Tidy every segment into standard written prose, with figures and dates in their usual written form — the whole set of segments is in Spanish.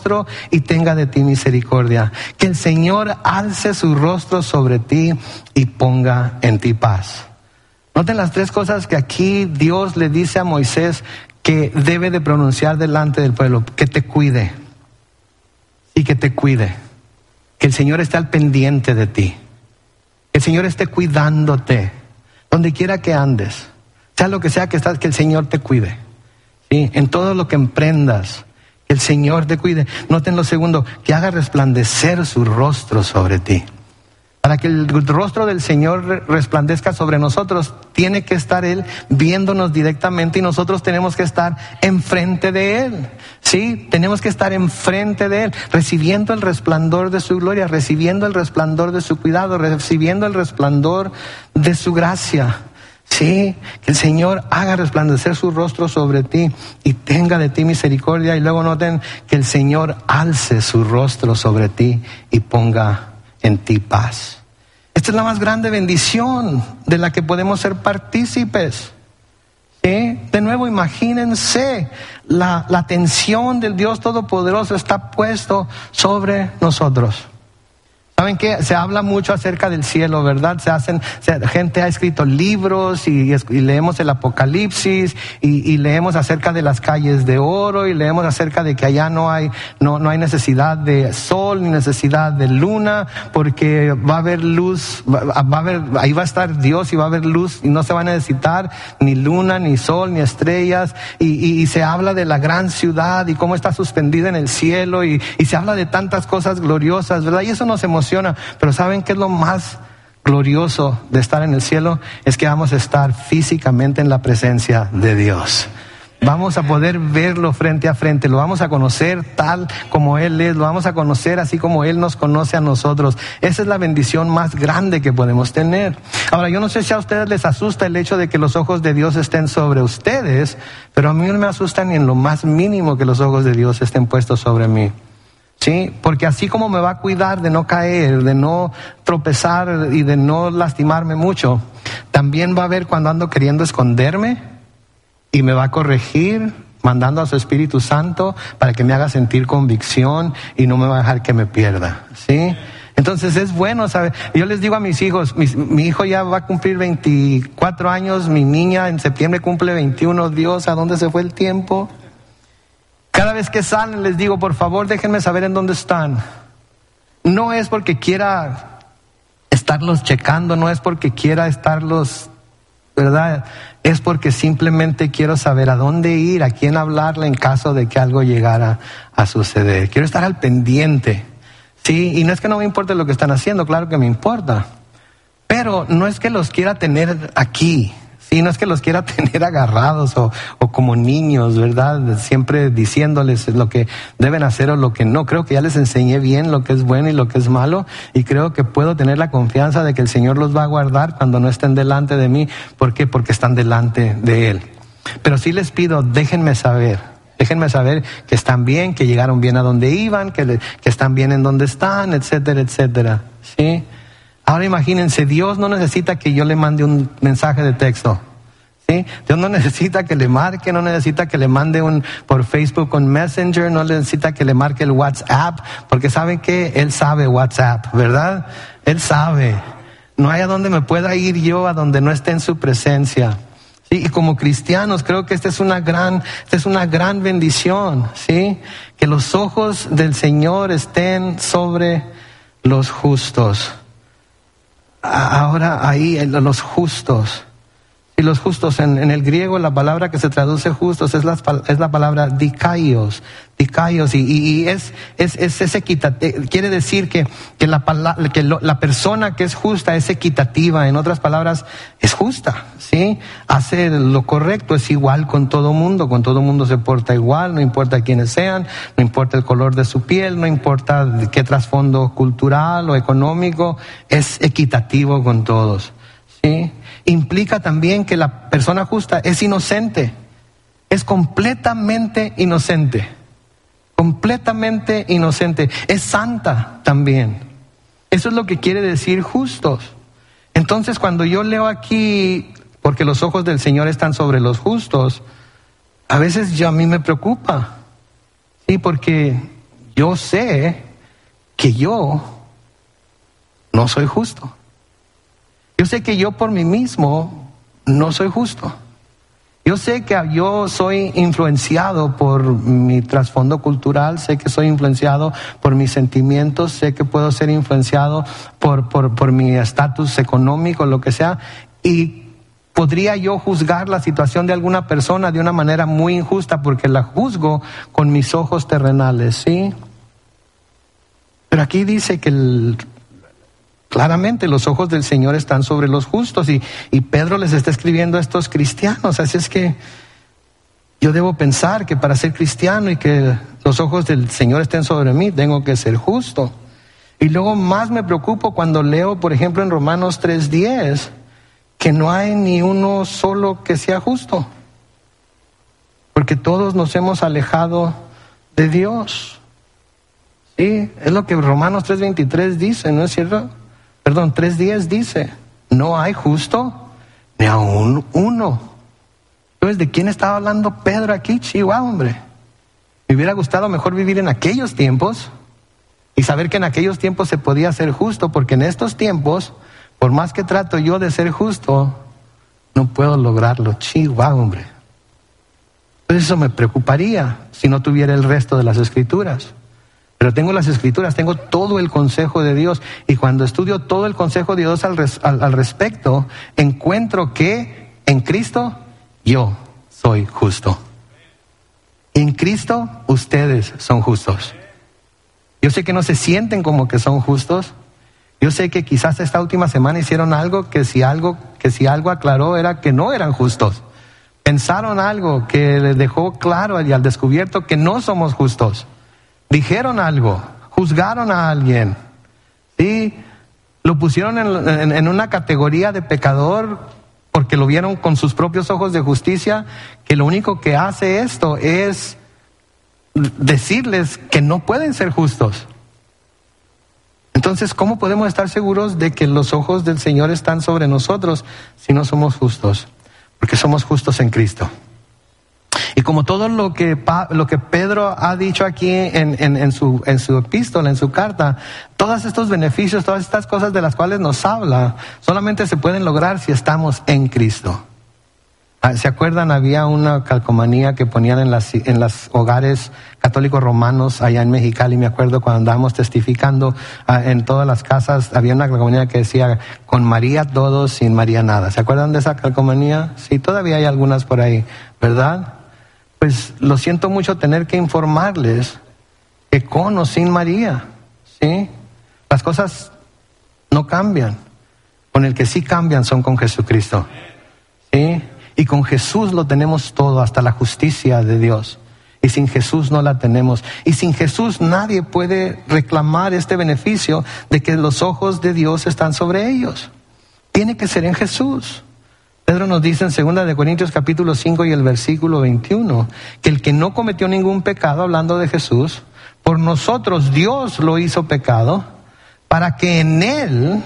rostro y tenga de ti misericordia. Que el Señor alce su rostro sobre ti y ponga en ti paz. Noten las tres cosas que aquí Dios le dice a Moisés que debe de pronunciar delante del pueblo. Que te cuide y que te cuide. Que el Señor esté al pendiente de ti. Que el Señor esté cuidándote donde quiera que andes. Sea lo que sea que estás, que el Señor te cuide. ¿Sí? En todo lo que emprendas, que el Señor te cuide. Noten lo segundo, que haga resplandecer su rostro sobre ti. Para que el rostro del Señor resplandezca sobre nosotros, tiene que estar Él viéndonos directamente y nosotros tenemos que estar enfrente de Él. Sí, tenemos que estar enfrente de Él, recibiendo el resplandor de su gloria, recibiendo el resplandor de su cuidado, recibiendo el resplandor de su gracia. Sí, que el Señor haga resplandecer su rostro sobre ti y tenga de ti misericordia. Y luego noten que el Señor alce su rostro sobre ti y ponga en ti paz. Esta es la más grande bendición de la que podemos ser partícipes. ¿Sí? De nuevo, imagínense, la atención del Dios Todopoderoso está puesto sobre nosotros. ¿Saben qué? Se habla mucho acerca del cielo, ¿verdad? Gente ha escrito libros y leemos el Apocalipsis y leemos acerca de las calles de oro y leemos acerca de que allá no hay necesidad de sol ni necesidad de luna porque va a haber luz, ahí va a estar Dios y va a haber luz y no se va a necesitar ni luna, ni sol, ni estrellas y se habla de la gran ciudad y cómo está suspendida en el cielo y se habla de tantas cosas gloriosas, ¿verdad? Y eso nos emociona. Pero ¿saben qué es lo más glorioso de estar en el cielo? Es que vamos a estar físicamente en la presencia de Dios. Vamos a poder verlo frente a frente, lo vamos a conocer tal como Él es, lo vamos a conocer así como Él nos conoce a nosotros. Esa es la bendición más grande que podemos tener. Ahora, yo no sé si a ustedes les asusta el hecho de que los ojos de Dios estén sobre ustedes, pero a mí no me asusta ni en lo más mínimo que los ojos de Dios estén puestos sobre mí. Sí, porque así como me va a cuidar de no caer, de no tropezar y de no lastimarme mucho, también va a ver cuando ando queriendo esconderme y me va a corregir, mandando a su Espíritu Santo para que me haga sentir convicción y no me va a dejar que me pierda. Sí, entonces es bueno, ¿sabe? Yo les digo a mis hijos, mi hijo ya va a cumplir 24 años, mi niña en septiembre cumple 21, Dios, ¿a dónde se fue el tiempo? Cada vez que salen les digo, por favor, déjenme saber en dónde están. No es porque quiera estarlos checando, no es porque quiera estarlos, ¿verdad? Es porque simplemente quiero saber a dónde ir, a quién hablarle en caso de que algo llegara a suceder. Quiero estar al pendiente, ¿sí? Y no es que no me importe lo que están haciendo, claro que me importa. Pero no es que los quiera tener aquí. Sí, no es que los quiera tener agarrados o como niños, ¿verdad? Siempre diciéndoles lo que deben hacer o lo que no. Creo que ya les enseñé bien lo que es bueno y lo que es malo y creo que puedo tener la confianza de que el Señor los va a guardar cuando no estén delante de mí. ¿Por qué? Porque están delante de Él. Pero sí les pido, déjenme saber que están bien, que llegaron bien a donde iban, que están bien en donde están, etcétera, etcétera. ¿Sí? Ahora imagínense, Dios no necesita que yo le mande un mensaje de texto. ¿Sí? Dios no necesita que le marque, no necesita que le mande por Facebook un Messenger, no necesita que le marque el WhatsApp, porque ¿saben qué? Él sabe WhatsApp, ¿verdad? Él sabe. No hay a donde me pueda ir yo a donde no esté en su presencia. ¿Sí? Y como cristianos creo que esta es una gran bendición, ¿sí? Que los ojos del Señor estén sobre los justos. Ahora ahí los justos. Y los justos en el griego la palabra que se traduce justos es la palabra dikaios, y es equitativo. Quiere decir que la persona que es justa es equitativa, en otras palabras es justa, ¿sí? Hace lo correcto, es igual con todo mundo se porta igual, no importa quiénes sean, no importa el color de su piel, no importa qué trasfondo cultural o económico, es equitativo con todos, ¿sí? Implica también que la persona justa es inocente, es completamente inocente, es santa también. Eso es lo que quiere decir justos. Entonces cuando yo leo aquí, porque los ojos del Señor están sobre los justos, a veces a mí me preocupa, sí, porque yo sé que yo no soy justo. Yo sé que yo por mí mismo no soy justo. Yo sé que yo soy influenciado por mi trasfondo cultural, sé que soy influenciado por mis sentimientos, sé que puedo ser influenciado por mi estatus económico, lo que sea, y podría yo juzgar la situación de alguna persona de una manera muy injusta porque la juzgo con mis ojos terrenales, ¿sí? Pero aquí dice que claramente los ojos del Señor están sobre los justos y Pedro les está escribiendo a estos cristianos. Así es que yo debo pensar que para ser cristiano y que los ojos del Señor estén sobre mí, tengo que ser justo. Y luego más me preocupo cuando leo, por ejemplo, en Romanos 3:10, que no hay ni uno solo que sea justo, porque todos nos hemos alejado de Dios. Sí, es lo que Romanos 3:23 dice, ¿no es cierto? 3:10 dice, no hay justo ni aún uno. Entonces, ¿de quién estaba hablando Pedro aquí? Chihuahua, hombre. Me hubiera gustado mejor vivir en aquellos tiempos y saber que en aquellos tiempos se podía ser justo, porque en estos tiempos, por más que trato yo de ser justo, no puedo lograrlo. Chihuahua, hombre. Entonces eso me preocuparía si no tuviera el resto de las Escrituras. Pero tengo las Escrituras, tengo todo el consejo de Dios, y cuando estudio todo el consejo de Dios al respecto, encuentro que en Cristo yo soy justo. En Cristo ustedes son justos. Yo sé que no se sienten como que son justos. Yo sé que quizás esta última semana hicieron algo que si algo aclaró era que no eran justos. Pensaron algo que les dejó claro y al descubierto que no somos justos. Dijeron algo, juzgaron a alguien, ¿sí? Lo pusieron en una categoría de pecador porque lo vieron con sus propios ojos de justicia, que lo único que hace esto es decirles que no pueden ser justos. Entonces, ¿cómo podemos estar seguros de que los ojos del Señor están sobre nosotros si no somos justos? Porque somos justos en Cristo. Y como todo lo que Pedro ha dicho aquí en su epístola, en su carta, todos estos beneficios, todas estas cosas de las cuales nos habla, solamente se pueden lograr si estamos en Cristo. ¿Se acuerdan? Había una calcomanía que ponían en los hogares católicos romanos allá en Mexicali. Me acuerdo cuando andábamos testificando en todas las casas, había una calcomanía que decía, con María todo, sin María nada. ¿Se acuerdan de esa calcomanía? Sí, todavía hay algunas por ahí, ¿verdad? Pues lo siento mucho tener que informarles que con o sin María, ¿sí? Las cosas no cambian. Con el que sí cambian son con Jesucristo, ¿sí? Y con Jesús lo tenemos todo, hasta la justicia de Dios. Y sin Jesús no la tenemos. Y sin Jesús nadie puede reclamar este beneficio de que los ojos de Dios están sobre ellos. Tiene que ser en Jesús. Pedro nos dice en 2 Corintios capítulo 5 y el versículo 21, que el que no cometió ningún pecado, hablando de Jesús, por nosotros Dios lo hizo pecado, para que en Él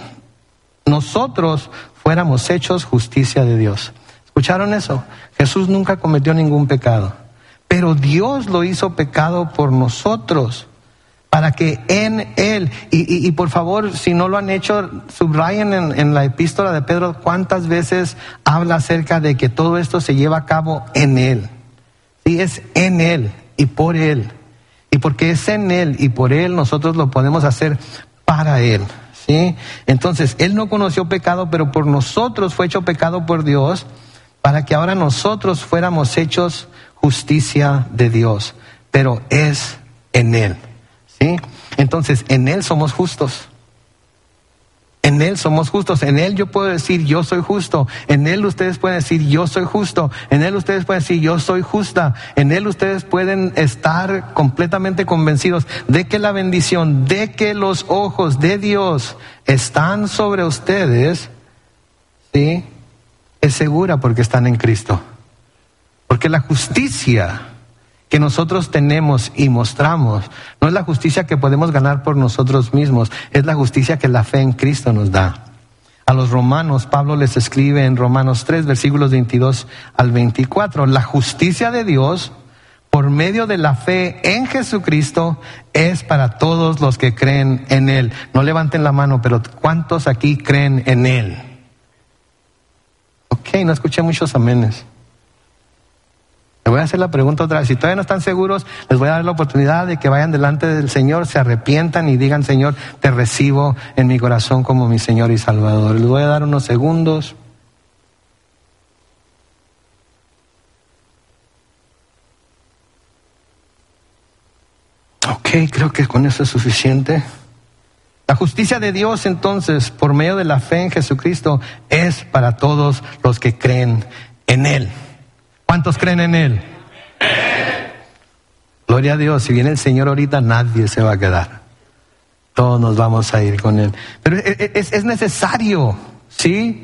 nosotros fuéramos hechos justicia de Dios. ¿Escucharon eso? Jesús nunca cometió ningún pecado, pero Dios lo hizo pecado por nosotros, para que en Él, y por favor, si no lo han hecho, subrayen en la epístola de Pedro cuántas veces habla acerca de que todo esto se lleva a cabo en Él. Sí, es en Él y por Él. Y porque es en Él y por Él, nosotros lo podemos hacer para Él. ¿Sí? Entonces, Él no conoció pecado, pero por nosotros fue hecho pecado por Dios, para que ahora nosotros fuéramos hechos justicia de Dios. Pero es en Él. ¿Sí? Entonces, en Él somos justos. En Él somos justos. En Él yo puedo decir yo soy justo. En Él ustedes pueden decir yo soy justo. En Él ustedes pueden decir yo soy justa. En Él ustedes pueden estar completamente convencidos de que la bendición, de que los ojos de Dios están sobre ustedes, ¿sí? Es segura porque están en Cristo. Porque la justicia que nosotros tenemos y mostramos no es la justicia que podemos ganar por nosotros mismos, es la justicia que la fe en Cristo nos da. A los romanos, Pablo les escribe en Romanos 3, versículos 22 al 24, la justicia de Dios por medio de la fe en Jesucristo es para todos los que creen en Él. No levanten la mano, pero ¿cuántos aquí creen en Él? Ok, no escuché muchos amenes. Les voy a hacer la pregunta otra vez. Si todavía no están seguros, les voy a dar la oportunidad de que vayan delante del Señor, se arrepientan y digan: Señor, te recibo en mi corazón como mi Señor y Salvador. Les voy a dar unos segundos. Ok, creo que con eso es suficiente. La justicia de Dios, entonces, por medio de la fe en Jesucristo, es para todos los que creen en Él. ¿Cuántos creen en Él? Gloria a Dios. Si viene el Señor ahorita, nadie se va a quedar. Todos nos vamos a ir con Él. Pero es necesario, ¿sí?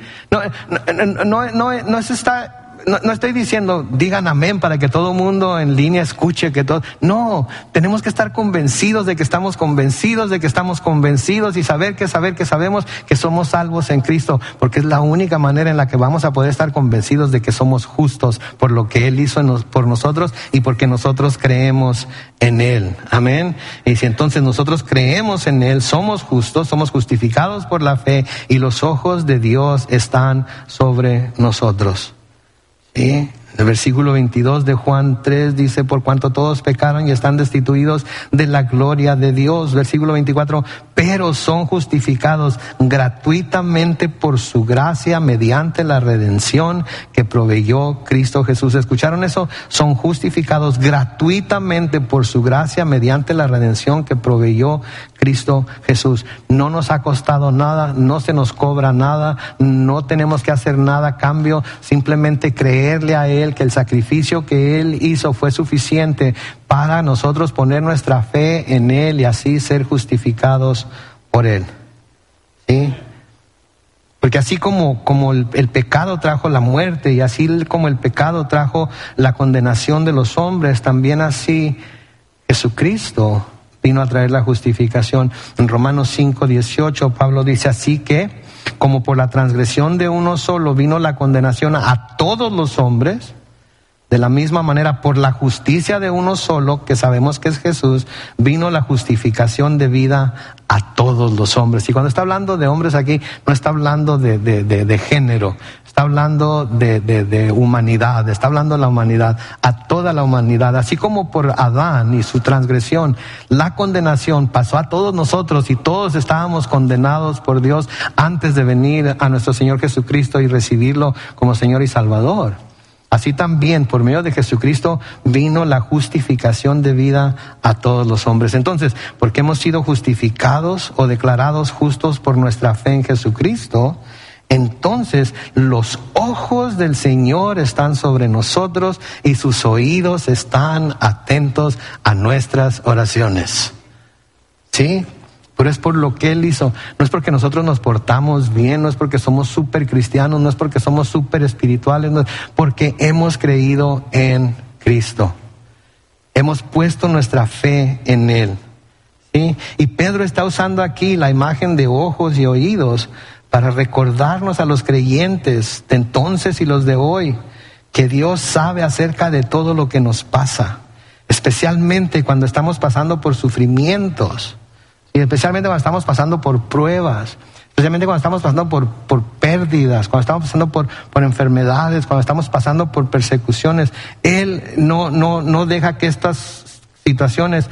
No estoy diciendo digan amén para que todo el mundo en línea escuche que todo. No, tenemos que estar convencidos de que estamos convencidos, de que estamos convencidos y saber que sabemos que somos salvos en Cristo, porque es la única manera en la que vamos a poder estar convencidos de que somos justos por lo que Él hizo por nosotros y porque nosotros creemos en Él. Amén. Y si entonces nosotros creemos en Él, somos justos, somos justificados por la fe y los ojos de Dios están sobre nosotros. ¿Sí? El versículo 22 de Juan 3 dice: por cuanto todos pecaron y están destituidos de la gloria de Dios. Versículo 24: pero son justificados gratuitamente por su gracia mediante la redención que proveyó Cristo Jesús. ¿Escucharon eso? Son justificados gratuitamente por su gracia mediante la redención que proveyó Cristo Jesús. No nos ha costado nada, no se nos cobra nada, no tenemos que hacer nada a cambio, simplemente creerle a Él que el sacrificio que Él hizo fue suficiente para nosotros poner nuestra fe en Él y así ser justificados por Él. ¿Sí? Porque así como el pecado trajo la muerte y así como el pecado trajo la condenación de los hombres, también así Jesucristo vino a traer la justificación. En Romanos 5:18 Pablo dice: así que como por la transgresión de uno solo vino la condenación a todos los hombres, de la misma manera por la justicia de uno solo, que sabemos que es Jesús, vino la justificación de vida a todos los hombres. Y cuando está hablando de hombres aquí, no está hablando de género, está hablando de humanidad, está hablando de la humanidad, a toda la humanidad. Así como por Adán y su transgresión, la condenación pasó a todos nosotros y todos estábamos condenados por Dios antes de venir a nuestro Señor Jesucristo y recibirlo como Señor y Salvador. Así también, por medio de Jesucristo, vino la justificación de vida a todos los hombres. Entonces, porque hemos sido justificados o declarados justos por nuestra fe en Jesucristo, entonces los ojos del Señor están sobre nosotros y sus oídos están atentos a nuestras oraciones. ¿Sí? Pero es por lo que Él hizo. No es porque nosotros nos portamos bien, no es porque somos súper cristianos, no es porque somos súper espirituales, no es porque hemos creído en Cristo. Hemos puesto nuestra fe en Él. ¿Sí? Y Pedro está usando aquí la imagen de ojos y oídos para recordarnos a los creyentes de entonces y los de hoy que Dios sabe acerca de todo lo que nos pasa, especialmente cuando estamos pasando por sufrimientos. Y especialmente cuando estamos pasando por pruebas, especialmente cuando estamos pasando por pérdidas, cuando estamos pasando por enfermedades, cuando estamos pasando por persecuciones. Él no deja que estas situaciones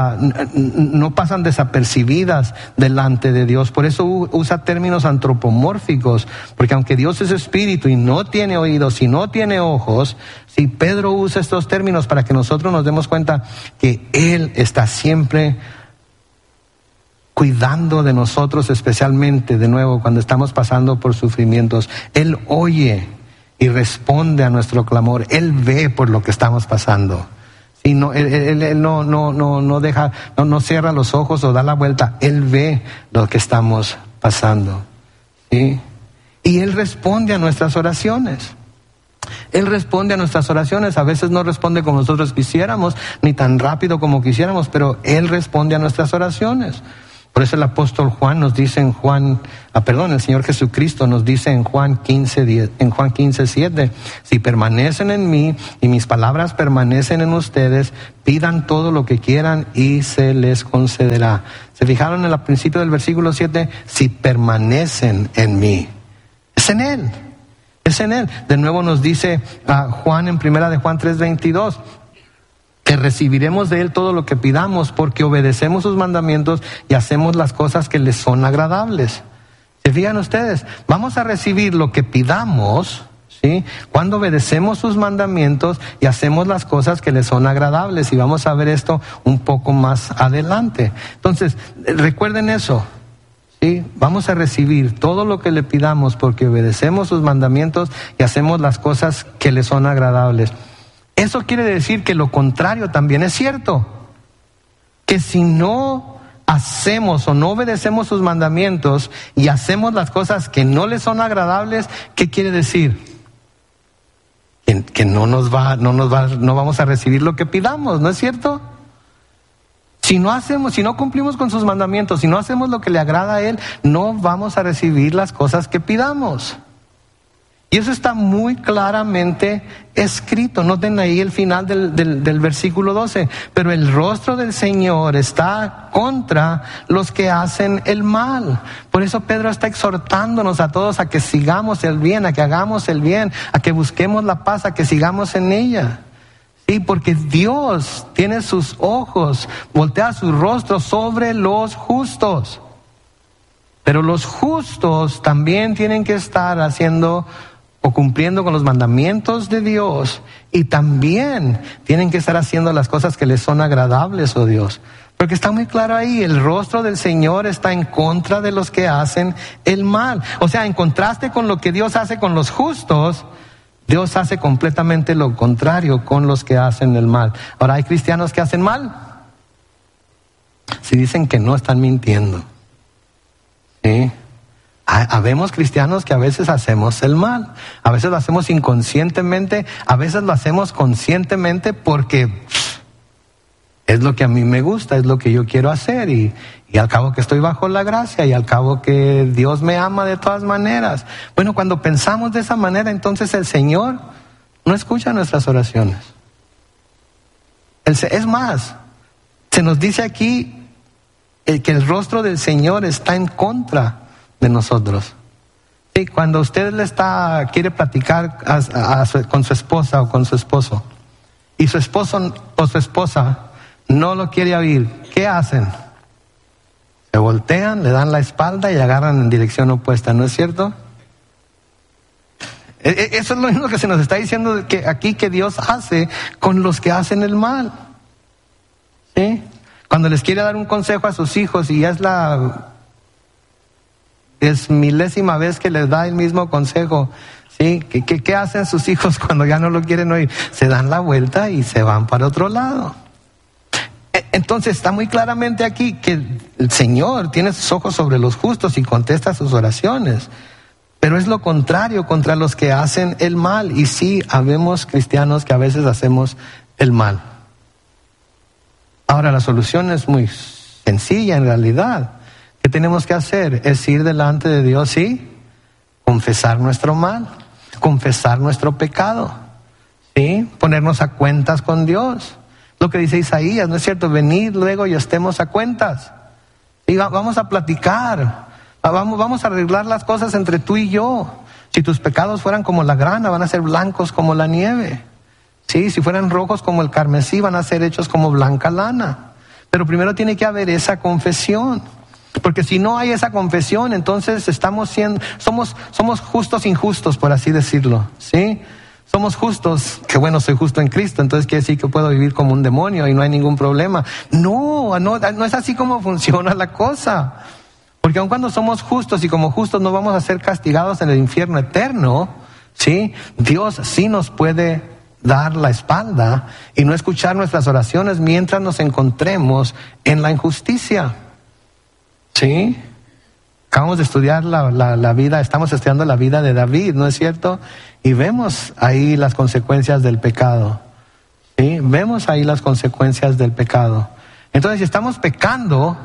no pasan desapercibidas delante de Dios. Por eso usa términos antropomórficos, porque aunque Dios es espíritu y no tiene oídos y no tiene ojos, si Pedro usa estos términos para que nosotros nos demos cuenta que Él está siempre cuidando de nosotros, especialmente, de nuevo, cuando estamos pasando por sufrimientos. Él oye y responde a nuestro clamor. Él ve por lo que estamos pasando. Sí, él no deja, no cierra los ojos o da la vuelta. Él ve lo que estamos pasando. ¿Sí? Y Él responde a nuestras oraciones. Él responde a nuestras oraciones. A veces no responde como nosotros quisiéramos, ni tan rápido como quisiéramos, pero Él responde a nuestras oraciones. Por eso el apóstol Juan nos dice el Señor Jesucristo nos dice en Juan 15:7, si permanecen en mí y mis palabras permanecen en ustedes, pidan todo lo que quieran y se les concederá. ¿Se fijaron en el principio del versículo 7? Si permanecen en mí. Es en Él. Es en Él. De nuevo nos dice Juan en 1 de Juan 3:22, que recibiremos de Él todo lo que pidamos porque obedecemos sus mandamientos y hacemos las cosas que les son agradables. ¿Se fijan ustedes? Vamos a recibir lo que pidamos, ¿sí?, cuando obedecemos sus mandamientos y hacemos las cosas que les son agradables. Y vamos a ver esto un poco más adelante. Entonces, recuerden eso. ¿Sí? Vamos a recibir todo lo que le pidamos porque obedecemos sus mandamientos y hacemos las cosas que le son agradables. Eso quiere decir que lo contrario también es cierto. Que si no hacemos o no obedecemos sus mandamientos y hacemos las cosas que no le son agradables, ¿qué quiere decir? Que no vamos a recibir lo que pidamos, ¿no es cierto? Si no cumplimos con sus mandamientos, si no hacemos lo que le agrada a Él, no vamos a recibir las cosas que pidamos. Y eso está muy claramente escrito. Noten ahí el final del versículo 12. Pero el rostro del Señor está contra los que hacen el mal. Por eso Pedro está exhortándonos a todos a que sigamos el bien, a que hagamos el bien, a que busquemos la paz, a que sigamos en ella. Sí, porque Dios tiene sus ojos, voltea su rostro sobre los justos. Pero los justos también tienen que estar haciendo o cumpliendo con los mandamientos de Dios, y también tienen que estar haciendo las cosas que les son agradables, oh Dios. Porque está muy claro ahí, el rostro del Señor está en contra de los que hacen el mal. O sea, en contraste con lo que Dios hace con los justos, Dios hace completamente lo contrario con los que hacen el mal. Ahora, ¿hay cristianos que hacen mal? Si dicen que no, están mintiendo. ¿Sí? Habemos cristianos que a veces hacemos el mal, a veces lo hacemos inconscientemente, a veces lo hacemos conscientemente porque es lo que a mí me gusta, es lo que yo quiero hacer y al cabo que estoy bajo la gracia y al cabo que Dios me ama de todas maneras. Bueno, cuando pensamos de esa manera, entonces el Señor no escucha nuestras oraciones. Es más, se nos dice aquí que el rostro del Señor está en contra de nosotros. Sí, cuando usted quiere platicar con su esposa o con su esposo y su esposo o su esposa no lo quiere oír, ¿qué hacen? Se voltean, le dan la espalda y agarran en dirección opuesta, ¿no es cierto? Eso es lo mismo que se nos está diciendo aquí que Dios hace con los que hacen el mal. ¿Sí? Cuando les quiere dar un consejo a sus hijos y es milésima vez que les da el mismo consejo, ¿sí? ¿Qué hacen sus hijos cuando ya no lo quieren oír? Se dan la vuelta y se van para otro lado. Entonces está muy claramente aquí que el Señor tiene sus ojos sobre los justos y contesta sus oraciones, pero es lo contrario contra los que hacen el mal. Y sí, habemos cristianos que a veces hacemos el mal. Ahora, la solución es muy sencilla en realidad. ¿Qué tenemos que hacer? Es ir delante de Dios y confesar nuestro mal, confesar nuestro pecado, ¿sí? Ponernos a cuentas con Dios. Lo que dice Isaías, ¿no es cierto? Venid luego y estemos a cuentas. Y vamos a platicar, vamos a arreglar las cosas entre tú y yo. Si tus pecados fueran como la grana, van a ser blancos como la nieve. Sí, si fueran rojos como el carmesí, van a ser hechos como blanca lana. Pero primero tiene que haber esa confesión. Porque si no hay esa confesión, entonces somos justos injustos, por así decirlo, ¿sí? Somos justos, que bueno, soy justo en Cristo, entonces quiere decir que puedo vivir como un demonio y no hay ningún problema. No es así como funciona la cosa. Porque aun cuando somos justos y como justos no vamos a ser castigados en el infierno eterno, ¿sí? Dios sí nos puede dar la espalda y no escuchar nuestras oraciones mientras nos encontremos en la injusticia. ¿Sí? Acabamos de estudiar la vida, estamos estudiando la vida de David, ¿no es cierto? Y vemos ahí las consecuencias del pecado. ¿Sí? Vemos ahí las consecuencias del pecado. Entonces, si estamos pecando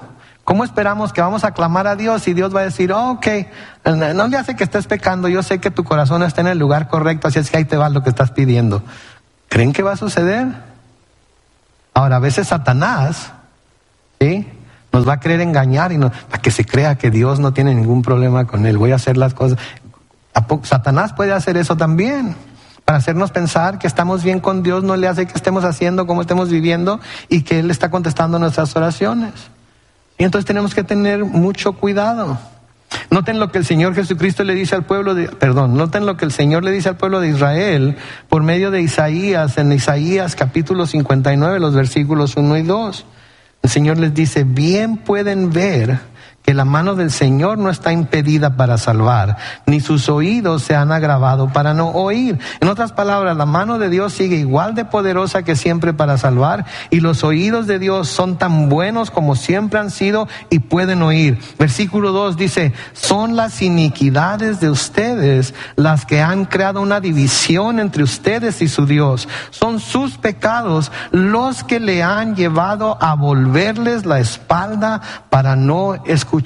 ¿Cómo esperamos que vamos a clamar a Dios y Dios va a decir, ok, no le hace que estés pecando, yo sé que tu corazón está en el lugar correcto, así es que ahí te va lo que estás pidiendo? ¿Creen que va a suceder? Ahora, a veces Satanás, ¿sí?, nos va a querer engañar para que se crea que Dios no tiene ningún problema con él. Voy a hacer las cosas. Satanás puede hacer eso también, para hacernos pensar que estamos bien con Dios, no le hace que estemos haciendo como estemos viviendo y que Él está contestando nuestras oraciones. Y entonces tenemos que tener mucho cuidado. Noten lo que el Señor Jesucristo le dice al pueblo noten lo que el Señor le dice al pueblo de Israel por medio de Isaías, en Isaías capítulo 59, los versículos 1 y 2. El Señor les dice, bien pueden ver que la mano del Señor no está impedida para salvar, ni sus oídos se han agravado para no oír. En otras palabras, la mano de Dios sigue igual de poderosa que siempre para salvar, y los oídos de Dios son tan buenos como siempre han sido y pueden oír. Versículo 2 dice, son las iniquidades de ustedes las que han creado una división entre ustedes y su Dios. Son sus pecados los que le han llevado a volverles la espalda para no escucharlos.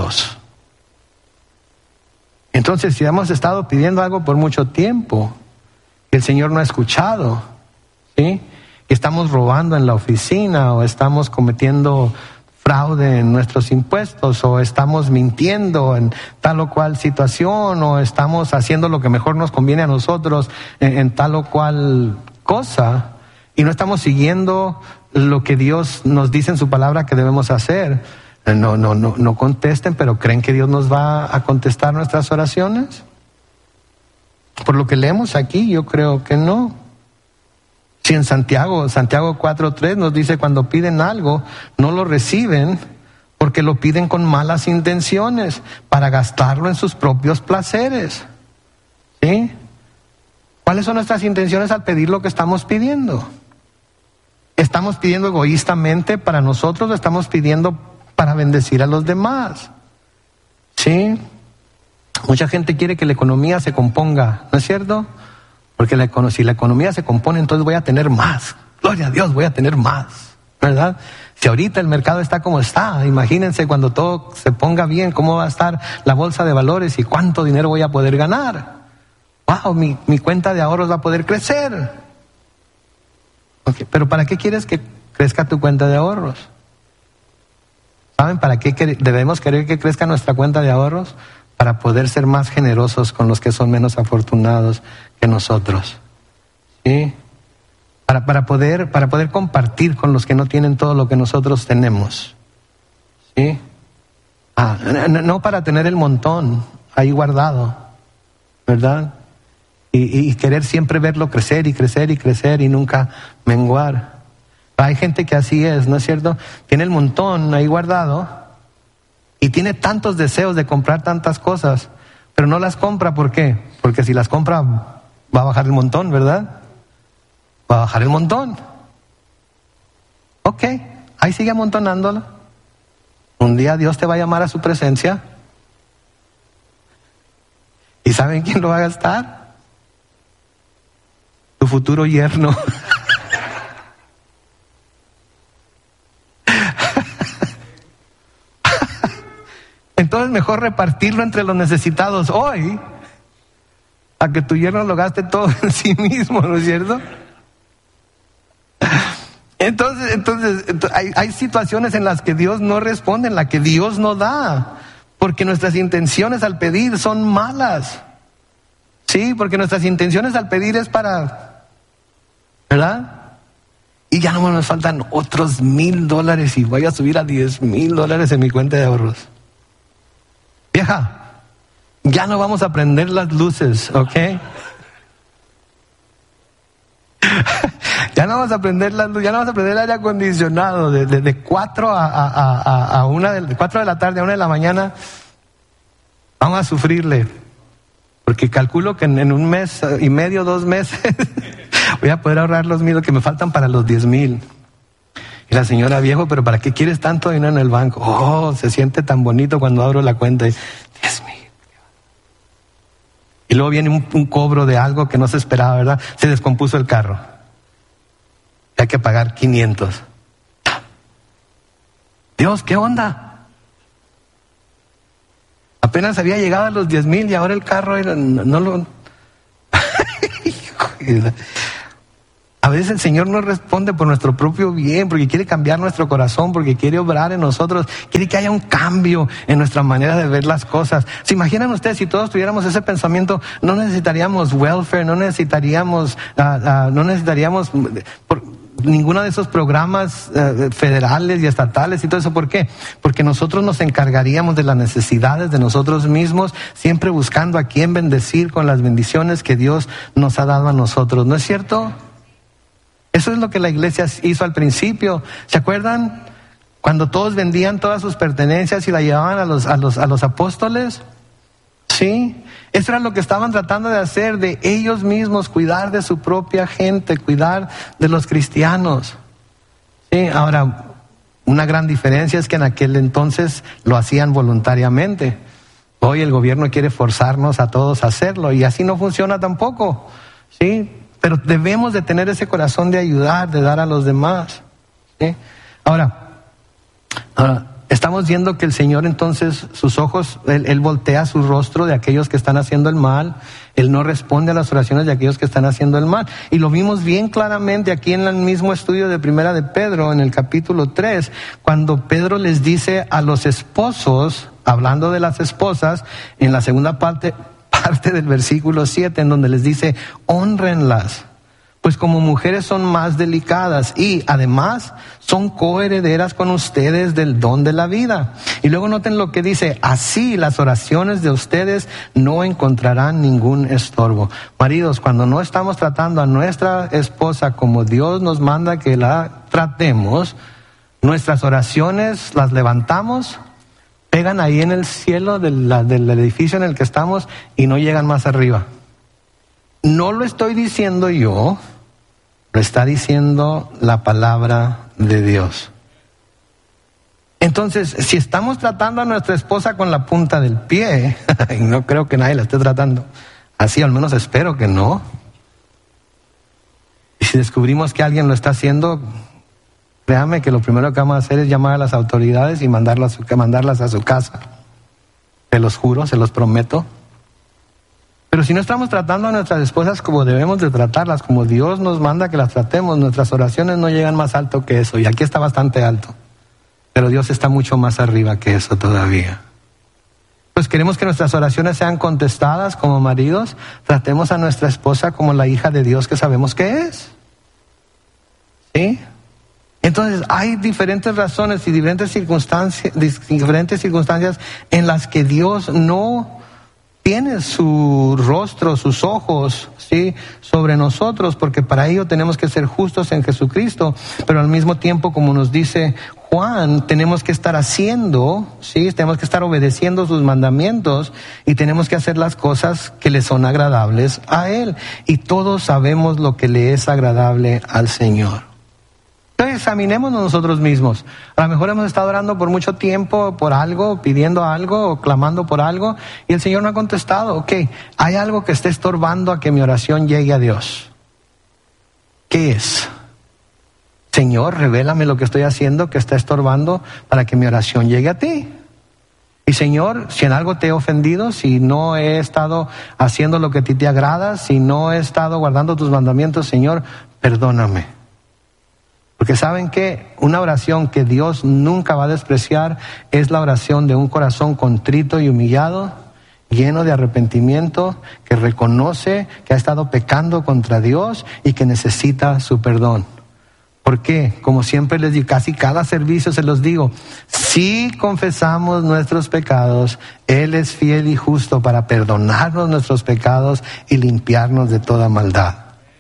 Entonces, si hemos estado pidiendo algo por mucho tiempo que el Señor no ha escuchado, ¿sí?, que estamos robando en la oficina, o estamos cometiendo fraude en nuestros impuestos, o estamos mintiendo en tal o cual situación, o estamos haciendo lo que mejor nos conviene a nosotros en tal o cual cosa, y no estamos siguiendo lo que Dios nos dice en su palabra que debemos hacer, no contesten, pero ¿creen que Dios nos va a contestar nuestras oraciones? Por lo que leemos aquí, yo creo que no. Si en Santiago 4:3 nos dice, cuando piden algo, no lo reciben porque lo piden con malas intenciones, para gastarlo en sus propios placeres. ¿Sí? ¿Cuáles son nuestras intenciones al pedir lo que estamos pidiendo? ¿Estamos pidiendo egoístamente para nosotros o estamos pidiendo para bendecir a los demás? ¿Sí? Mucha gente quiere que la economía se componga, ¿no es cierto? Porque si la economía se compone, entonces voy a tener más. Gloria a Dios, voy a tener más, ¿verdad? Si ahorita el mercado está como está, imagínense cuando todo se ponga bien, cómo va a estar la bolsa de valores y cuánto dinero voy a poder ganar. Wow, mi cuenta de ahorros va a poder crecer. Okay, pero ¿para qué quieres que crezca tu cuenta de ahorros? ¿Saben para qué debemos querer que crezca nuestra cuenta de ahorros? Para poder ser más generosos con los que son menos afortunados que nosotros. ¿Sí? Para poder compartir con los que no tienen todo lo que nosotros tenemos. ¿Sí? No para tener el montón ahí guardado, ¿verdad? Y querer siempre verlo crecer y crecer y crecer y nunca menguar. Hay gente que así es, ¿no es cierto? Tiene el montón ahí guardado y tiene tantos deseos de comprar tantas cosas, pero no las compra. ¿Por qué? Porque si las compra va a bajar el montón, ¿verdad? Va a bajar el montón. Ok, ahí sigue amontonándolo. Un día Dios te va a llamar a su presencia. ¿Y saben quién lo va a gastar? Tu futuro yerno. Entonces mejor repartirlo entre los necesitados hoy a que tu yerno lo gaste todo en sí mismo, ¿no es cierto? Entonces hay situaciones en las que Dios no responde, en las que Dios no da, porque nuestras intenciones al pedir son malas. Sí, porque nuestras intenciones al pedir es para, ¿verdad? Y ya no nos faltan otros $1,000 y voy a subir a $10,000 en mi cuenta de ahorros. Vieja, ya no vamos a prender las luces, ¿ok? Ya no vamos a prender las luces, ya no vamos a prender el aire acondicionado de 4 a 1 de 4 de la tarde a 1 de la mañana. Vamos a sufrirle, porque calculo que en 1 mes y medio, 2 meses voy a poder ahorrar los 1,000 que me faltan para los 10,000. Y la señora, viejo, pero ¿para qué quieres tanto dinero en el banco? Oh, se siente tan bonito cuando abro la cuenta y 10,000. Y luego viene un cobro de algo que no se esperaba, ¿verdad? Se descompuso el carro. Y hay que pagar 500. Dios, ¿qué onda? apenas había llegado a los 10,000 y ahora el carro no lo... A veces el Señor no responde por nuestro propio bien, porque quiere cambiar nuestro corazón, porque quiere obrar en nosotros, quiere que haya un cambio en nuestra manera de ver las cosas. ¿Se imaginan ustedes si todos tuviéramos ese pensamiento? No necesitaríamos welfare, no necesitaríamos ninguno de esos programas federales y estatales y todo eso. ¿Por qué? Porque nosotros nos encargaríamos de las necesidades de nosotros mismos, siempre buscando a quién bendecir con las bendiciones que Dios nos ha dado a nosotros. ¿No es cierto? Eso es lo que la iglesia hizo al principio. ¿Se acuerdan? Cuando todos vendían todas sus pertenencias y la llevaban a los apóstoles. ¿Sí? Eso era lo que estaban tratando de hacer, de ellos mismos, cuidar de su propia gente, cuidar de los cristianos. ¿Sí? Ahora, una gran diferencia es que en aquel entonces lo hacían voluntariamente. Hoy el gobierno quiere forzarnos a todos a hacerlo y así no funciona tampoco. ¿Sí? Pero debemos de tener ese corazón de ayudar, de dar a los demás. ¿Sí? Ahora, estamos viendo que el Señor entonces, sus ojos, Él voltea su rostro de aquellos que están haciendo el mal. Él no responde a las oraciones de aquellos que están haciendo el mal. Y lo vimos bien claramente aquí en el mismo estudio de Primera de Pedro, en el capítulo 3, cuando Pedro les dice a los esposos, hablando de las esposas, en la segunda parte del versículo 7, en donde les dice, hónrenlas, pues como mujeres son más delicadas y además son coherederas con ustedes del don de la vida. Y luego noten lo que dice, así las oraciones de ustedes no encontrarán ningún estorbo. Maridos, cuando no estamos tratando a nuestra esposa como Dios nos manda que la tratemos, nuestras oraciones las levantamos, pegan ahí en el cielo del edificio en el que estamos y no llegan más arriba. No lo estoy diciendo yo, lo está diciendo la palabra de Dios. Entonces, si estamos tratando a nuestra esposa con la punta del pie, y no creo que nadie la esté tratando así, al menos espero que no. Y si descubrimos que alguien lo está haciendo, créame que lo primero que vamos a hacer es llamar a las autoridades y mandarlas a su casa. Se los juro, se los prometo. Pero si no estamos tratando a nuestras esposas como debemos de tratarlas, como Dios nos manda que las tratemos, nuestras oraciones no llegan más alto que eso. Y aquí está bastante alto. Pero Dios está mucho más arriba que eso todavía. Pues queremos que nuestras oraciones sean contestadas como maridos. Tratemos a nuestra esposa como la hija de Dios que sabemos que es. ¿Sí? Entonces hay diferentes razones y diferentes circunstancias en las que Dios no tiene su rostro, sus ojos, ¿sí?, sobre nosotros, porque para ello tenemos que ser justos en Jesucristo, pero al mismo tiempo, como nos dice Juan, tenemos que estar haciendo, ¿sí?, tenemos que estar obedeciendo sus mandamientos y tenemos que hacer las cosas que le son agradables a Él. Y todos sabemos lo que le es agradable al Señor. Entonces examinémonos nosotros mismos. A lo mejor hemos estado orando por mucho tiempo por algo, pidiendo algo o clamando por algo y el Señor no ha contestado. Ok, hay algo que esté estorbando a que mi oración llegue a Dios. ¿Qué es? Señor, revélame lo que estoy haciendo que está estorbando para que mi oración llegue a ti. Y Señor, si en algo te he ofendido, si no he estado haciendo lo que a ti te agrada, si no he estado guardando tus mandamientos, Señor, perdóname. Porque ¿saben qué? Una oración que Dios nunca va a despreciar es la oración de un corazón contrito y humillado, lleno de arrepentimiento, que reconoce que ha estado pecando contra Dios y que necesita su perdón. ¿Por qué? Como siempre les digo, casi cada servicio se los digo, si confesamos nuestros pecados, Él es fiel y justo para perdonarnos nuestros pecados y limpiarnos de toda maldad.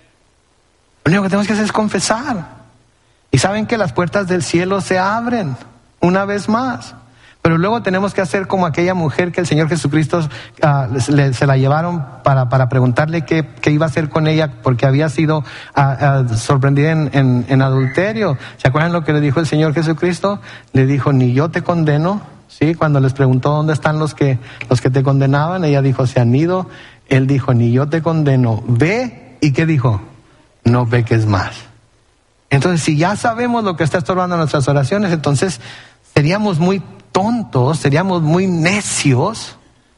Lo único que tenemos que hacer es confesar. Y saben que las puertas del cielo se abren una vez más. Pero luego tenemos que hacer como aquella mujer que el Señor Jesucristo se la llevaron para preguntarle qué iba a hacer con ella porque había sido sorprendida en adulterio. ¿Se acuerdan lo que le dijo el Señor Jesucristo? Le dijo, ni yo te condeno. ¿Sí? Cuando les preguntó dónde están los que te condenaban, ella dijo, se han ido. Él dijo, ni yo te condeno. Ve, ¿y qué dijo? No peques más. Entonces, si ya sabemos lo que está estorbando nuestras oraciones, entonces seríamos muy tontos, seríamos muy necios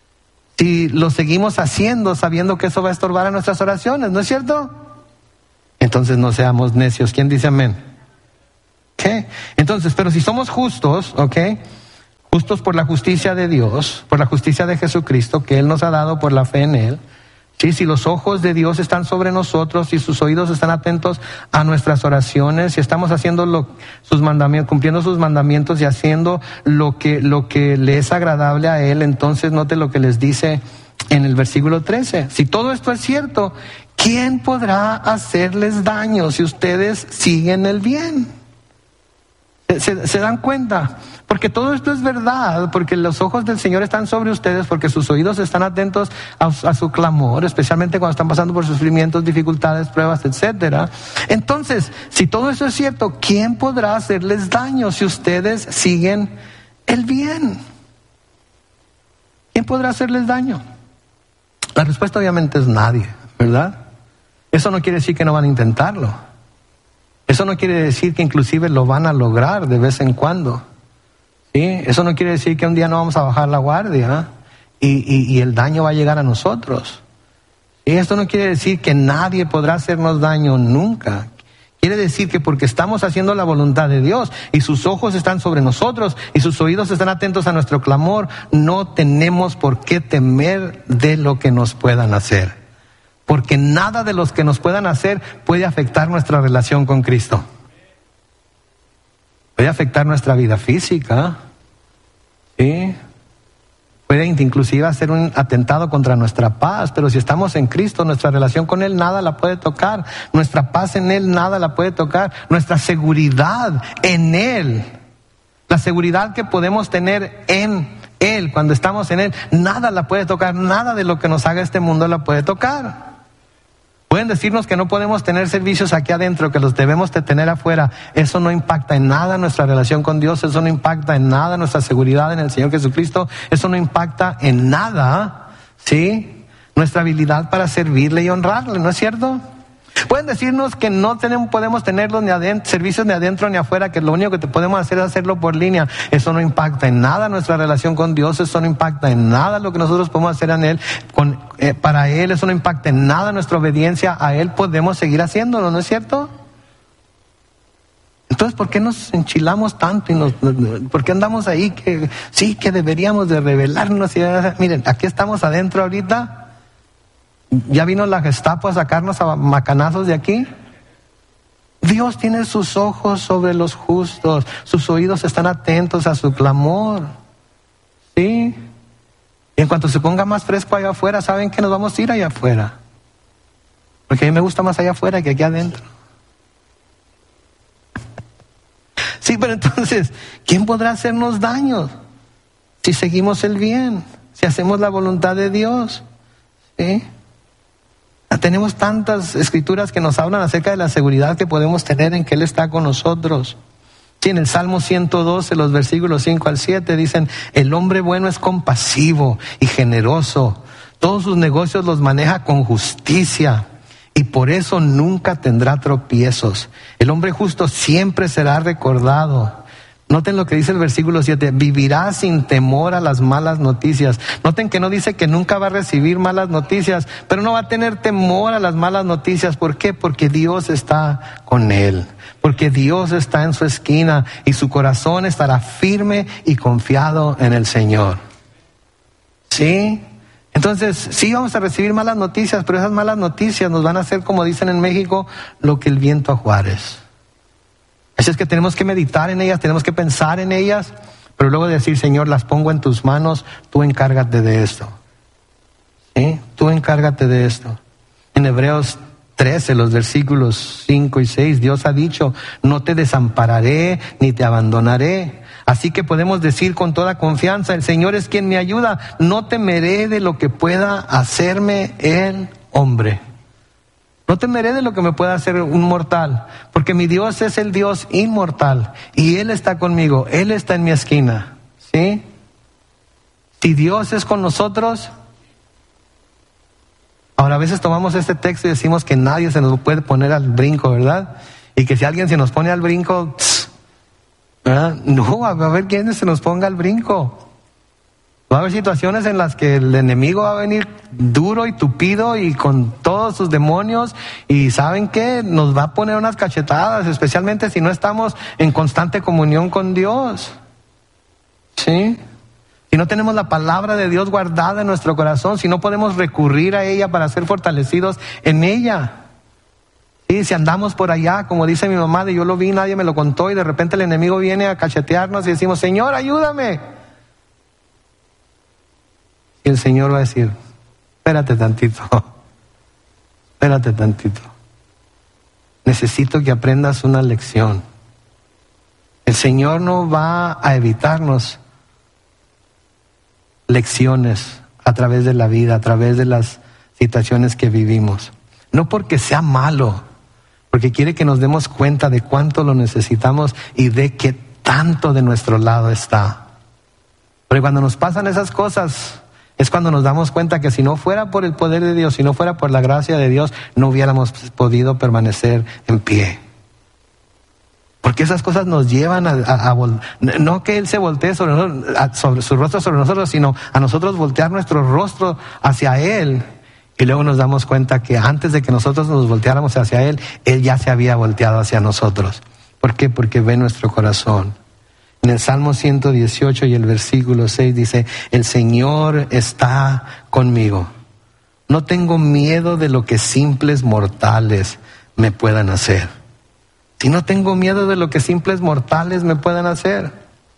si lo seguimos haciendo sabiendo que eso va a estorbar a nuestras oraciones, ¿no es cierto? Entonces no seamos necios. ¿Quién dice amén? ¿Qué? Entonces, pero si somos justos, ¿ok? Justos por la justicia de Dios, por la justicia de Jesucristo que Él nos ha dado por la fe en Él. Sí, si los ojos de Dios están sobre nosotros, si sus oídos están atentos a nuestras oraciones, si estamos haciendo sus mandamientos, cumpliendo sus mandamientos y haciendo lo que le es agradable a Él, entonces note lo que les dice en el versículo 13. Si todo esto es cierto, ¿quién podrá hacerles daño si ustedes siguen el bien? ¿Se dan cuenta? Porque todo esto es verdad, porque los ojos del Señor están sobre ustedes, porque sus oídos están atentos a su clamor, especialmente cuando están pasando por sufrimientos, dificultades, pruebas, etcétera. Entonces, si todo eso es cierto, ¿quién podrá hacerles daño si ustedes siguen el bien? ¿Quién podrá hacerles daño? La respuesta obviamente es nadie, ¿verdad? Eso no quiere decir que no van a intentarlo. Eso no quiere decir que inclusive lo van a lograr de vez en cuando. ¿Sí? Eso no quiere decir que un día no vamos a bajar la guardia y el daño va a llegar a nosotros. Y esto no quiere decir que nadie podrá hacernos daño nunca. Quiere decir que porque estamos haciendo la voluntad de Dios y sus ojos están sobre nosotros y sus oídos están atentos a nuestro clamor, no tenemos por qué temer de lo que nos puedan hacer. Porque nada de los que nos puedan hacer puede afectar nuestra relación con Cristo. Puede afectar nuestra vida física, ¿sí? Puede inclusive hacer un atentado contra nuestra paz, pero si estamos en Cristo, nuestra relación con Él nada la puede tocar, nuestra paz en Él nada la puede tocar, nuestra seguridad en Él, la seguridad que podemos tener en Él, cuando estamos en Él, nada la puede tocar, nada de lo que nos haga este mundo la puede tocar. Pueden decirnos que no podemos tener servicios aquí adentro, que los debemos de tener afuera. Eso no impacta en nada nuestra relación con Dios, eso no impacta en nada nuestra seguridad en el Señor Jesucristo, eso no impacta en nada, ¿sí? Nuestra habilidad para servirle y honrarle, ¿no es cierto? Pueden decirnos que no podemos tenerlos ni adentro, servicios ni adentro ni afuera, que lo único que podemos hacer es hacerlo por línea. Eso no impacta en nada nuestra relación con Dios, eso no impacta en nada lo que nosotros podemos hacer en Él, para Él, eso no impacta en nada nuestra obediencia a Él, podemos seguir haciéndolo, ¿no es cierto? Entonces, ¿por qué nos enchilamos tanto por qué andamos ahí que sí, que deberíamos de rebelarnos? Miren, aquí estamos adentro ahorita. ¿Ya vino la Gestapo a sacarnos a macanazos de aquí? Dios tiene sus ojos sobre los justos, sus oídos están atentos a su clamor. ¿Sí? Y en cuanto se ponga más fresco allá afuera, ¿saben que nos vamos a ir allá afuera? Porque a mí me gusta más allá afuera que aquí adentro. Sí, pero entonces, ¿quién podrá hacernos daño si seguimos el bien? Si hacemos la voluntad de Dios. ¿Sí? Tenemos tantas escrituras que nos hablan acerca de la seguridad que podemos tener en que Él está con nosotros. Sí, en el Salmo 112, los versículos 5 al 7 dicen, el hombre bueno es compasivo y generoso. Todos sus negocios los maneja con justicia y por eso nunca tendrá tropiezos. El hombre justo siempre será recordado. Noten lo que dice el versículo 7, vivirá sin temor a las malas noticias. Noten que no dice que nunca va a recibir malas noticias, pero no va a tener temor a las malas noticias. ¿Por qué? Porque Dios está con él, porque Dios está en su esquina y su corazón estará firme y confiado en el Señor. ¿Sí? Entonces, sí vamos a recibir malas noticias, pero esas malas noticias nos van a hacer, como dicen en México, lo que el viento a Juárez. Así es que tenemos que meditar en ellas, tenemos que pensar en ellas, pero luego decir, Señor, las pongo en tus manos, tú encárgate de esto. ¿Sí? Tú encárgate de esto. En Hebreos 13, los versículos 5 y 6, Dios ha dicho, no te desampararé ni te abandonaré. Así que podemos decir con toda confianza, el Señor es quien me ayuda, no temeré de lo que pueda hacerme el hombre. No temeré de lo que me pueda hacer un mortal, porque mi Dios es el Dios inmortal y Él está conmigo, Él está en mi esquina, ¿sí? Si Dios es con nosotros, ahora a veces tomamos este texto y decimos que nadie se nos puede poner al brinco, ¿verdad? Y que si alguien se nos pone al brinco, ¿verdad? No, a ver quién se nos ponga al brinco. Va a haber situaciones en las que el enemigo va a venir duro y tupido y con todos sus demonios, y ¿saben qué? Nos va a poner unas cachetadas, especialmente si no estamos en constante comunión con Dios. ¿Sí? Si no tenemos la palabra de Dios guardada en nuestro corazón, si no podemos recurrir a ella para ser fortalecidos en ella. Sí, si andamos por allá, como dice mi mamá, de yo lo vi, nadie me lo contó, y de repente el enemigo viene a cachetearnos y decimos, Señor, ayúdame. Y el Señor va a decir, espérate tantito. Necesito que aprendas una lección. El Señor no va a evitarnos lecciones a través de la vida, a través de las situaciones que vivimos. No porque sea malo, porque quiere que nos demos cuenta de cuánto lo necesitamos y de qué tanto de nuestro lado está. Pero cuando nos pasan esas cosas, es cuando nos damos cuenta que si no fuera por el poder de Dios, si no fuera por la gracia de Dios, no hubiéramos podido permanecer en pie. Porque esas cosas nos llevan no que Él se voltee sobre su rostro sobre nosotros, sino a nosotros voltear nuestro rostro hacia Él. Y luego nos damos cuenta que antes de que nosotros nos volteáramos hacia Él, Él ya se había volteado hacia nosotros. ¿Por qué? Porque ve nuestro corazón. En el Salmo 118 y el versículo 6 dice, el Señor está conmigo. No tengo miedo de lo que simples mortales me puedan hacer. Si no tengo miedo de lo que simples mortales me puedan hacer.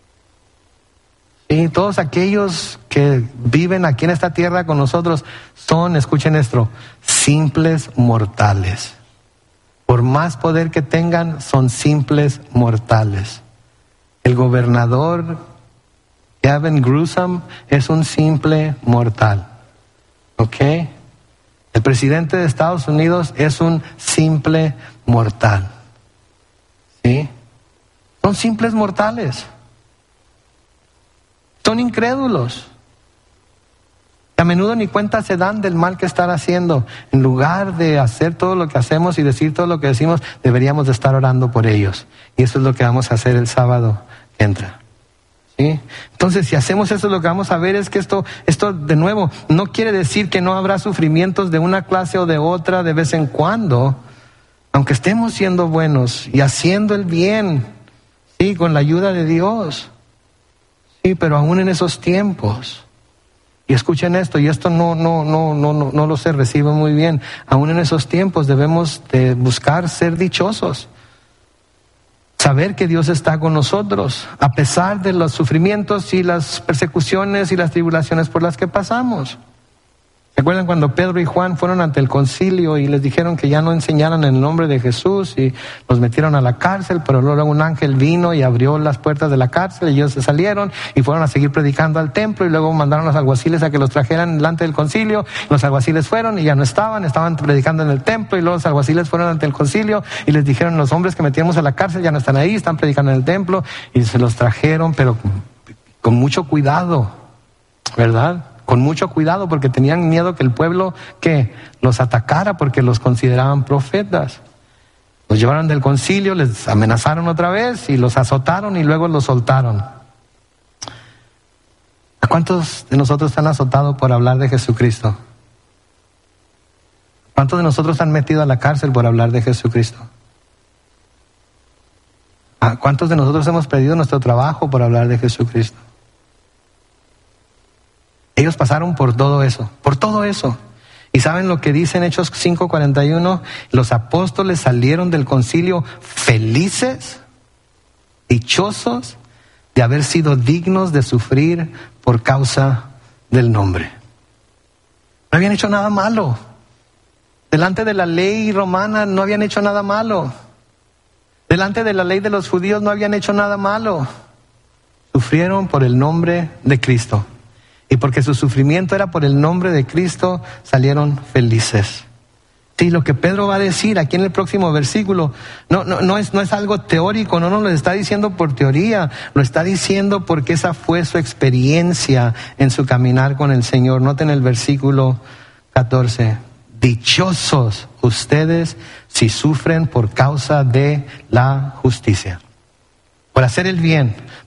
Y todos aquellos que viven aquí en esta tierra con nosotros son, escuchen esto, simples mortales. Por más poder que tengan, son simples mortales. El gobernador Gavin Newsom es un simple mortal. ¿Ok? El presidente de Estados Unidos es un simple mortal. ¿Sí? Son simples mortales. Son incrédulos. A menudo ni cuenta se dan del mal que están haciendo. En lugar de hacer todo lo que hacemos y decir todo lo que decimos, deberíamos de estar orando por ellos. Y eso es lo que vamos a hacer el sábado que entra. ¿Sí? Entonces, si hacemos eso, lo que vamos a ver es que esto de nuevo, no quiere decir que no habrá sufrimientos de una clase o de otra de vez en cuando, aunque estemos siendo buenos y haciendo el bien, sí, con la ayuda de Dios. Sí, pero aún en esos tiempos, y escuchen esto, y esto no lo sé, recibo muy bien, aún en esos tiempos debemos de buscar ser dichosos. Saber que Dios está con nosotros, a pesar de los sufrimientos y las persecuciones y las tribulaciones por las que pasamos. ¿Se acuerdan cuando Pedro y Juan fueron ante el concilio y les dijeron que ya no enseñaran en el nombre de Jesús y los metieron a la cárcel? Pero luego un ángel vino y abrió las puertas de la cárcel y ellos se salieron y fueron a seguir predicando al templo, y luego mandaron a los alguaciles a que los trajeran delante del concilio. Los alguaciles fueron y ya no estaban predicando en el templo, y luego los alguaciles fueron ante el concilio y les dijeron, los hombres que metíamos a la cárcel ya no están ahí, están predicando en el templo, y se los trajeron, pero con mucho cuidado, ¿verdad? Con mucho cuidado, porque tenían miedo que el pueblo que los atacara, porque los consideraban profetas. Los llevaron del concilio, les amenazaron otra vez y los azotaron y luego los soltaron. ¿A cuántos de nosotros han azotado por hablar de Jesucristo? ¿Cuántos de nosotros han metido a la cárcel por hablar de Jesucristo? ¿A cuántos de nosotros hemos perdido nuestro trabajo por hablar de Jesucristo? Ellos pasaron por todo eso. ¿Y saben lo que dice en Hechos 5:41? Los apóstoles salieron del concilio felices, dichosos de haber sido dignos de sufrir por causa del nombre. No habían hecho nada malo. Delante de la ley romana no habían hecho nada malo. Delante de la ley de los judíos no habían hecho nada malo. Sufrieron por el nombre de Cristo. Y porque su sufrimiento era por el nombre de Cristo, salieron felices. Sí, lo que Pedro va a decir aquí en el próximo versículo, no es algo teórico, no nos lo está diciendo por teoría, lo está diciendo porque esa fue su experiencia en su caminar con el Señor. Noten el versículo 14. Dichosos ustedes si sufren por causa de la justicia. Por hacer el bien,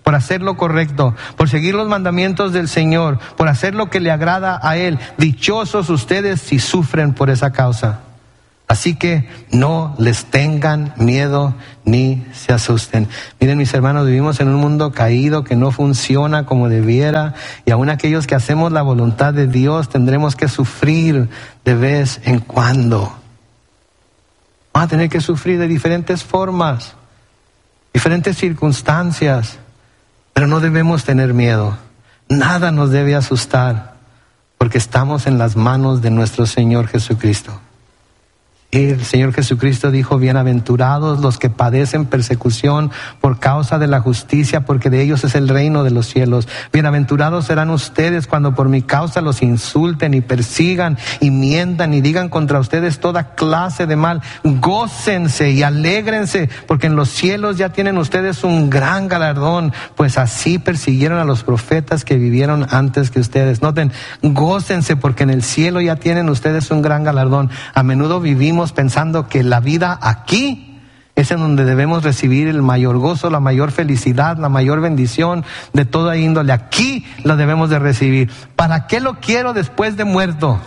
por hacer lo correcto, por seguir los mandamientos del Señor, por hacer lo que le agrada a Él. Dichosos ustedes si sufren por esa causa. Así que no les tengan miedo ni se asusten. Miren, mis hermanos, vivimos en un mundo caído que no funciona como debiera, y aún aquellos que hacemos la voluntad de Dios tendremos que sufrir de vez en cuando. Vamos a tener que sufrir de diferentes formas, diferentes circunstancias, pero no debemos tener miedo. Nada nos debe asustar, porque estamos en las manos de nuestro Señor Jesucristo. El Señor Jesucristo dijo: bienaventurados los que padecen persecución por causa de la justicia, porque de ellos es el reino de los cielos. Bienaventurados serán ustedes cuando por mi causa los insulten y persigan y mientan y digan contra ustedes toda clase de mal. Gócense y alégrense, porque en los cielos ya tienen ustedes un gran galardón, pues así persiguieron a los profetas que vivieron antes que ustedes. Noten, gócense porque en el cielo ya tienen ustedes un gran galardón. A menudo vivimos pensando que la vida aquí es en donde debemos recibir el mayor gozo, la mayor felicidad, la mayor bendición de toda índole. Aquí la debemos de recibir. ¿Para qué lo quiero después de muerto?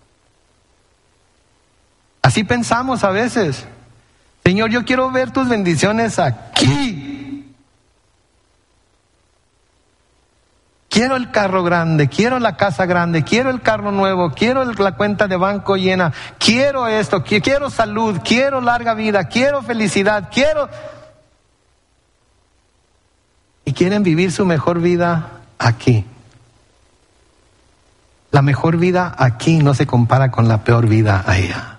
Así pensamos a veces. Señor, yo quiero ver tus bendiciones aquí. Quiero el carro grande, quiero la casa grande, quiero el carro nuevo, quiero la cuenta de banco llena, quiero esto, quiero salud, quiero larga vida, quiero felicidad, quiero... Y quieren vivir su mejor vida aquí. La mejor vida aquí no se compara con la peor vida allá.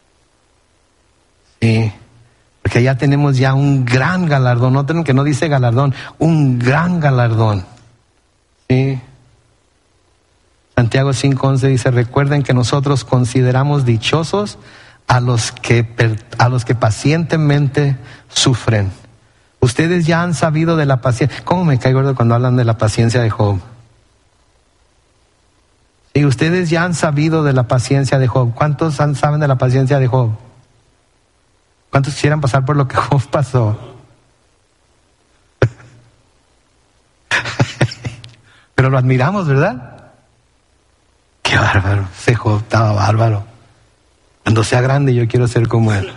Sí, porque allá tenemos ya un gran galardón. Noten que no dice galardón, un gran galardón. Sí. Santiago 5:11 dice: recuerden que nosotros consideramos dichosos a los que pacientemente sufren. Ustedes ya han sabido de la paciencia. ¿Cómo me cae gordo cuando hablan de la paciencia de Job? Sí, ustedes ya han sabido de la paciencia de Job. ¿Cuántos saben de la paciencia de Job? ¿Cuántos quisieran pasar por lo que Job pasó? Pero lo admiramos, ¿verdad? Qué bárbaro, ese Job estaba bárbaro. Cuando sea grande yo quiero ser como él.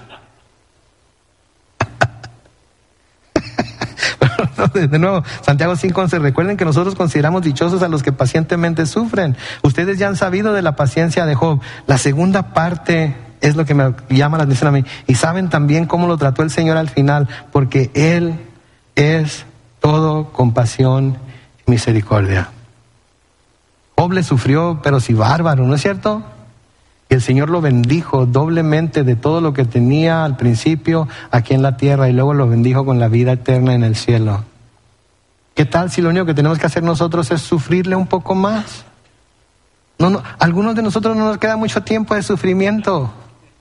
De nuevo, Santiago 5:11, recuerden que nosotros consideramos dichosos a los que pacientemente sufren. Ustedes ya han sabido de la paciencia de Job. La segunda parte es lo que me llama la atención a mí. Y saben también cómo lo trató el Señor al final, porque Él es todo compasión y misericordia. Job le sufrió, pero sí bárbaro, ¿no es cierto? Y el Señor lo bendijo doblemente de todo lo que tenía al principio aquí en la tierra, y luego lo bendijo con la vida eterna en el cielo. ¿Qué tal si lo único que tenemos que hacer nosotros es sufrirle un poco más? No, algunos de nosotros no nos queda mucho tiempo de sufrimiento.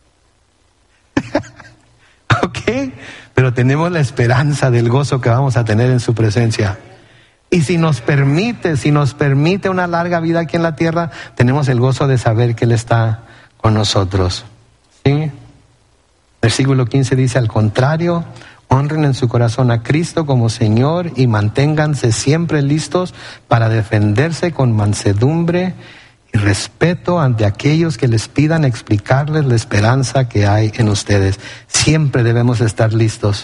¿Ok? Pero tenemos la esperanza del gozo que vamos a tener en su presencia. Y si nos permite una larga vida aquí en la tierra, tenemos el gozo de saber que Él está con nosotros. ¿Sí? Versículo 15 dice: al contrario, honren en su corazón a Cristo como Señor y manténganse siempre listos para defenderse con mansedumbre y respeto ante aquellos que les pidan explicarles la esperanza que hay en ustedes. Siempre debemos estar listos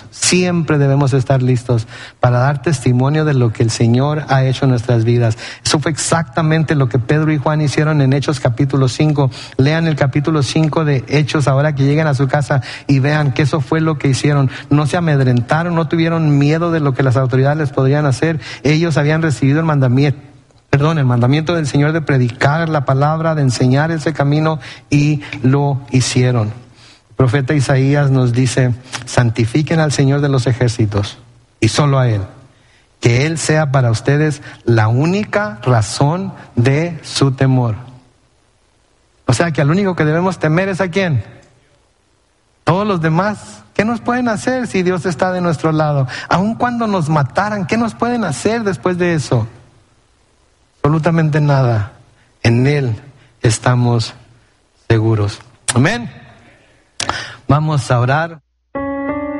para dar testimonio de lo que el Señor ha hecho en nuestras vidas. Eso fue exactamente lo que Pedro y Juan hicieron en Hechos capítulo 5. Lean el capítulo 5 de Hechos ahora que lleguen a su casa y vean que eso fue lo que hicieron. No se amedrentaron, no tuvieron miedo de lo que las autoridades les podrían hacer. Ellos habían recibido el mandamiento del Señor de predicar la palabra, de enseñar ese camino, y lo hicieron. El profeta Isaías nos dice: santifiquen al Señor de los ejércitos, y solo a Él, que Él sea para ustedes la única razón de su temor. O sea que al único que debemos temer es ¿a quién? Todos los demás, ¿qué nos pueden hacer si Dios está de nuestro lado? Aun cuando nos mataran, ¿qué nos pueden hacer después de eso? Absolutamente nada. En Él estamos seguros. Amén. Vamos a orar.